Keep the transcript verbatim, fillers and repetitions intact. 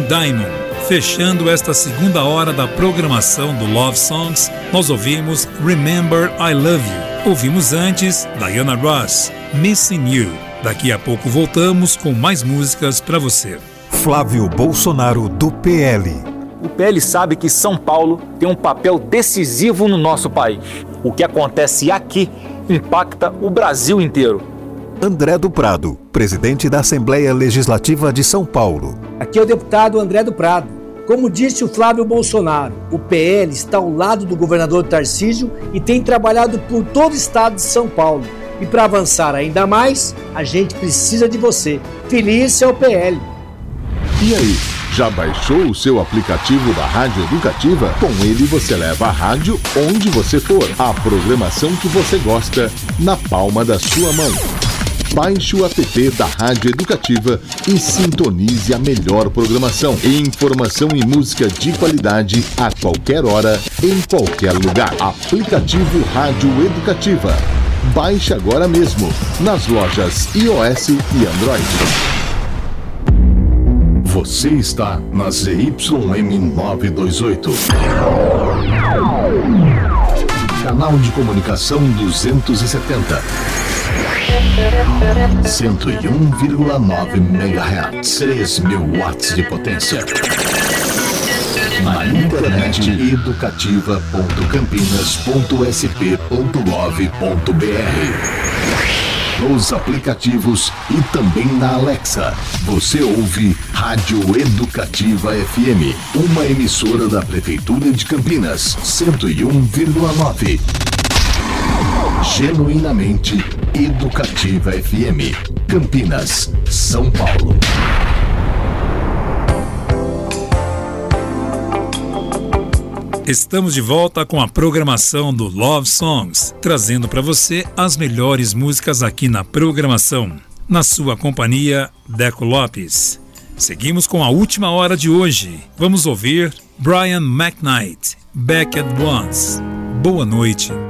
Diamond. Fechando esta segunda hora da programação do Love Songs, nós ouvimos Remember I Love You. Ouvimos antes Diana Ross, Missing You. Daqui a pouco voltamos com mais músicas para você. Flávio Bolsonaro, do P L. O P L sabe que São Paulo tem um papel decisivo no nosso país. O que acontece aqui impacta o Brasil inteiro. André do Prado, presidente da Assembleia Legislativa de São Paulo. Aqui é o deputado André do Prado. Como disse o Flávio Bolsonaro, o P L está ao lado do governador Tarcísio e tem trabalhado por todo o estado de São Paulo. E para avançar ainda mais, a gente precisa de você. Feliz é o P L. E aí, já baixou o seu aplicativo da Rádio Educativa? Com ele você leva a rádio onde você for. A programação que você gosta na palma da sua mão. Baixe o app da Rádio Educativa e sintonize a melhor programação. Informação e música de qualidade a qualquer hora, em qualquer lugar. Aplicativo Rádio Educativa. Baixe agora mesmo nas lojas iOS e Android. Você está na Z Y M novecentos e vinte e oito. Canal de comunicação duzentos e setenta. cento e um vírgula nove megahertz. três mil watts de potência. Na internet educativa ponto campinas ponto s p ponto gov ponto b r. Nos aplicativos e também na Alexa. Você ouve Rádio Educativa F M, uma emissora da Prefeitura de Campinas, cento e um vírgula nove. Genuinamente Educativa F M, Campinas, São Paulo. Estamos de volta com a programação do Love Songs, trazendo para você as melhores músicas aqui na programação. Na sua companhia, Deco Lopes. Seguimos com a última hora de hoje. Vamos ouvir Brian McKnight, Back at Once. Boa noite.